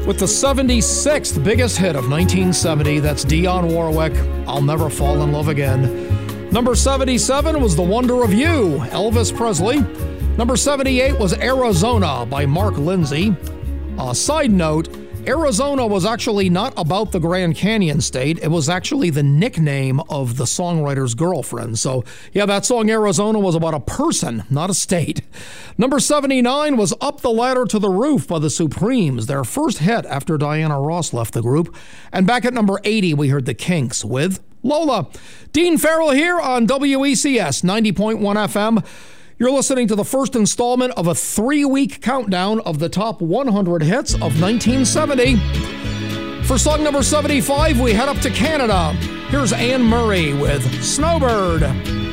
with the 76th biggest hit of 1970. That's Dionne Warwick, I'll Never Fall in Love Again. Number 77 was The Wonder of You, Elvis Presley. Number 78 was Arizona by Mark Lindsay. Side note, Arizona was actually not about the Grand Canyon State. It was actually the nickname of the songwriter's girlfriend. So, yeah, that song Arizona was about a person, not a state. Number 79 was Up the Ladder to the Roof by the Supremes, their first hit after Diana Ross left the group. And back at number 80, we heard the Kinks with Lola. Dean Farrell here on WECS 90.1 FM. You're listening to the first installment of a 3-week countdown of the top 100 hits of 1970. For song number 75, we head up to Canada. Here's Anne Murray with Snowbird.